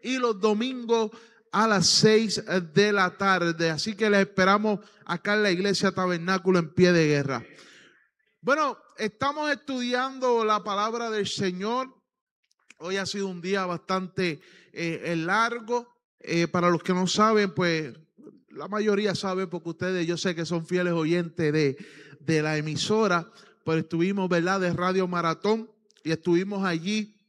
y los domingos a las 6 de la tarde. Así que les esperamos acá en la Iglesia Tabernáculo en Pie de Guerra. Bueno, estamos estudiando la palabra del Señor. Hoy ha sido un día bastante largo. Para los que no saben, pues la mayoría sabe, porque ustedes yo sé que son fieles oyentes de la emisora, pues estuvimos, ¿verdad?, de Radio Maratón, y estuvimos allí